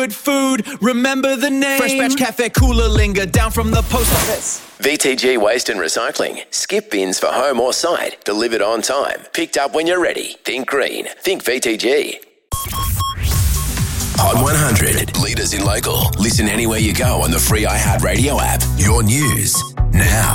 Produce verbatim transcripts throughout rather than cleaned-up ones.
Good food, remember the name. Fresh Batch Cafe Cooler Linger down from the post office. V T G Waste and Recycling. Skip bins for home or site. Delivered on time. Picked up when you're ready. Think green. Think V T G. Hot one hundred. Leaders in local. Listen anywhere you go on the free iHeartRadio app. Your news now.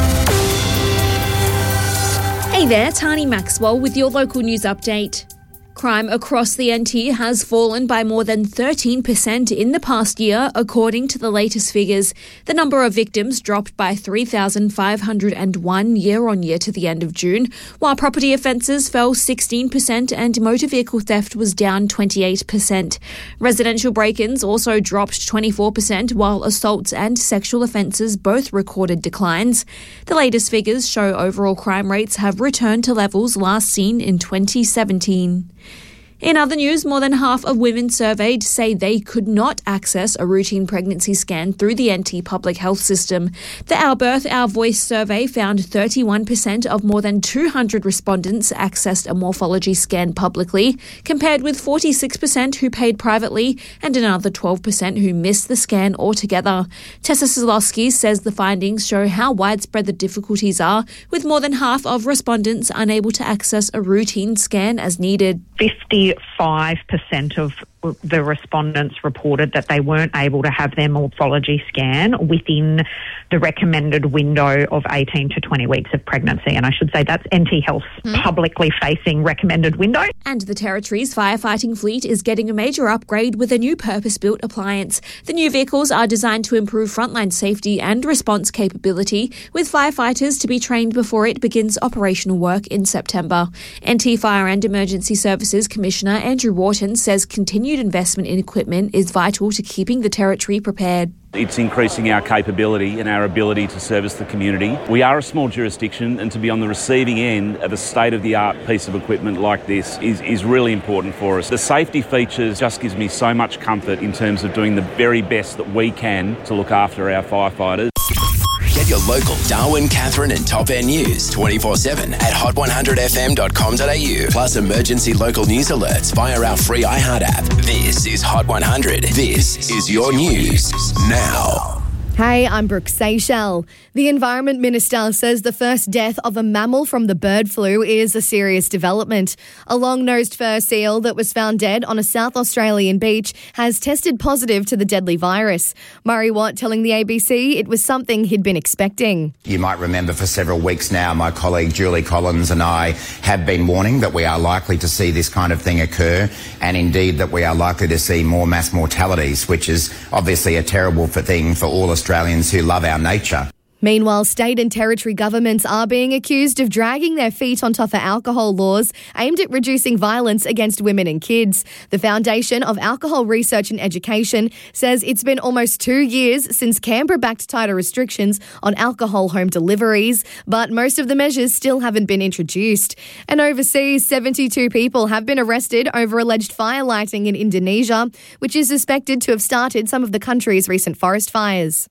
Hey there, Tani Maxwell with your local news update. Crime across the N T has fallen by more than thirteen percent in the past year, according to the latest figures. The number of victims dropped by three thousand five hundred one year on year to the end of June, while property offences fell sixteen percent and motor vehicle theft was down twenty-eight percent. Residential break-ins also dropped twenty-four percent, while assaults and sexual offences both recorded declines. The latest figures show overall crime rates have returned to levels last seen in twenty seventeen. In other news, more than half of women surveyed say they could not access a routine pregnancy scan through the N T public health system. The Our Birth, Our Voice survey found thirty-one percent of more than two hundred respondents accessed a morphology scan publicly, compared with forty-six percent who paid privately and another twelve percent who missed the scan altogether. Tessa Szlowski says the findings show how widespread the difficulties are, with more than half of respondents unable to access a routine scan as needed. fifty-five percent of the respondents reported that they weren't able to have their morphology scan within the recommended window of eighteen to twenty weeks of pregnancy. And I should say that's N T Health's mm. publicly facing recommended window. And the Territory's firefighting fleet is getting a major upgrade with a new purpose-built appliance. The new vehicles are designed to improve frontline safety and response capability, with firefighters to be trained before it begins operational work in September. N T Fire and Emergency Services Commissioner Andrew Wharton says continued investment in equipment is vital to keeping the Territory prepared. It's increasing our capability and our ability to service the community. We are a small jurisdiction, and to be on the receiving end of a state-of-the-art piece of equipment like this is, is really important for us. The safety features just gives me so much comfort in terms of doing the very best that we can to look after our firefighters. Get your local Darwin, Catherine and Top End news twenty-four seven at hot one hundred f m dot com dot a u. Plus emergency local news alerts via our free iHeart app. This is Hot one hundred. This is your news now. Hey, I'm Brooke Seychelles. The Environment Minister says the first death of a mammal from the bird flu is a serious development. A long-nosed fur seal that was found dead on a South Australian beach has tested positive to the deadly virus. Murray Watt telling the A B C it was something he'd been expecting. You might remember for several weeks now, my colleague Julie Collins and I have been warning that we are likely to see this kind of thing occur, and indeed that we are likely to see more mass mortalities, which is obviously a terrible thing for all Australians. Australians who love our nature. Meanwhile, state and territory governments are being accused of dragging their feet on tougher alcohol laws aimed at reducing violence against women and kids. The Foundation of Alcohol Research and Education says it's been almost two years since Canberra backed tighter restrictions on alcohol home deliveries, but most of the measures still haven't been introduced. And overseas, seventy-two people have been arrested over alleged fire lighting in Indonesia, which is suspected to have started some of the country's recent forest fires.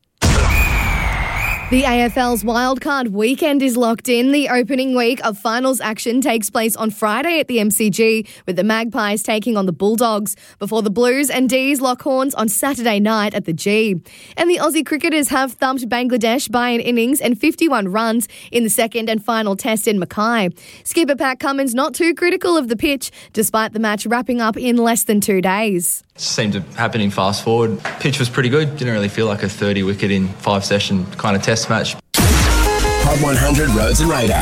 The A F L's wildcard weekend is locked in. The opening week of finals action takes place on Friday at the M C G, with the Magpies taking on the Bulldogs, before the Blues and D's lock horns on Saturday night at the G. And the Aussie cricketers have thumped Bangladesh by an innings and fifty-one runs in the second and final test in Mackay. Skipper Pat Cummins not too critical of the pitch, despite the match wrapping up in less than two days. Seemed to happen in fast forward. Pitch was pretty good. Didn't really feel like a thirty wicket in five session kind of test match. Hot one hundred Roads and Radar.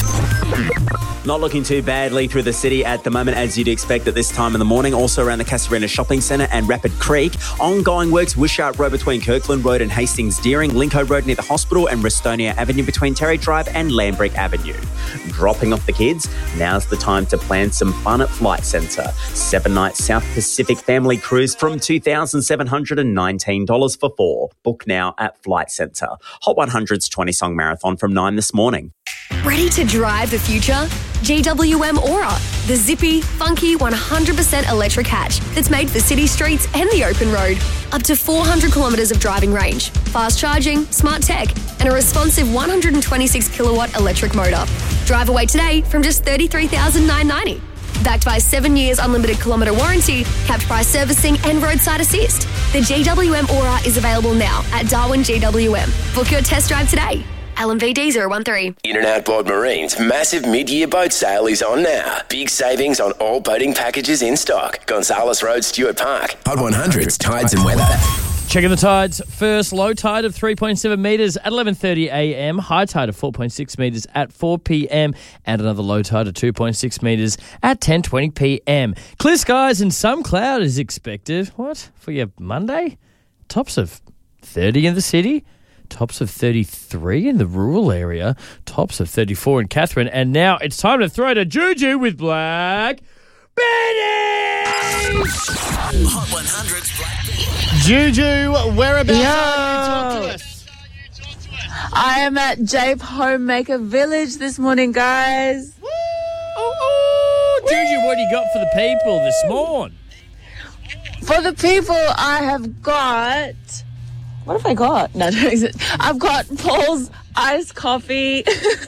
Not looking too badly through the city at the moment, as you'd expect at this time in the morning. Also around the Casuarina Shopping Centre and Rapid Creek. Ongoing works, Wishart Road between Kirkland Road and Hastings Deering, Lincoln Road near the hospital, and Restonia Avenue between Terry Drive and Lambrick Avenue. Dropping off the kids, now's the time to plan some fun at Flight Centre. Seven-night South Pacific family cruise from two thousand seven hundred nineteen dollars for four. Book now at Flight Centre. Hot one hundred's twenty-song marathon from nine this morning. Ready to drive the future? G W M Aura, the zippy, funky, one hundred percent electric hatch that's made for city streets and the open road. Up to four hundred kilometres of driving range, fast charging, smart tech, and a responsive one hundred twenty-six kilowatt electric motor. Drive away today from just thirty-three thousand nine hundred ninety dollars. Backed by seven years unlimited kilometre warranty, capped price servicing and roadside assist. The G W M Aura is available now at Darwin G W M. Book your test drive today. L M V D zero one three. In and Outboard Marine's massive mid-year boat sale is on now. Big savings on all boating packages in stock. Gonzales Road, Stuart Park. Hot one hundred's tides and weather. Checking the tides. First low tide of three point seven metres at eleven thirty a m. High tide of four point six metres at four p m. And another low tide of two point six metres at ten twenty p m. Clear skies and some cloud is expected. What? For your Monday? Tops of thirty in the city. Tops of thirty-three in the rural area. Tops of thirty-four in Katherine. And now it's time to throw to Juju with Black Betty! Hot one hundred's Black Betty. Juju, whereabouts Yo. are you? Talk to us. I am at Jape Homemaker Village this morning, guys. Woo! Oh, oh. Juju, what do you got for the people this morning? For the people, I have got... What have I got? No, I've got Paul's iced coffee.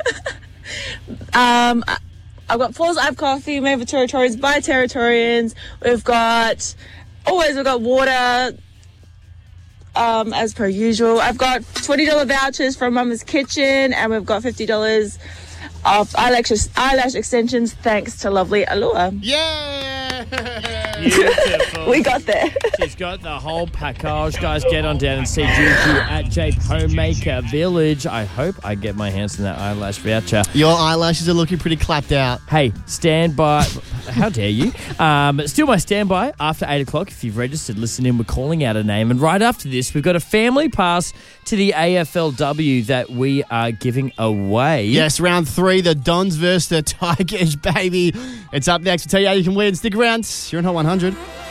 um, I've got Paul's iced coffee made for Territorians by Territorians. We've got, always we've got water, um, as per usual. I've got twenty dollars vouchers from Mama's Kitchen, and we've got fifty dollars off eyelash, eyelash extensions thanks to lovely Alua. Yeah! Beautiful. We got there. She's got the whole package. Guys, get on down and see Juju at Jape Homemaker Village. I hope I get my hands on that eyelash voucher. Your eyelashes are looking pretty clapped out. Hey, stand by. How dare you? Um, still my standby after eight o'clock. If you've registered, listen in. We're calling out a name. And right after this, we've got a family pass to the A F L W that we are giving away. Yes, round three, the Dons versus the Tigers, baby. It's up next. We'll tell you how you can win. Stick around. You're on Hot one hundred.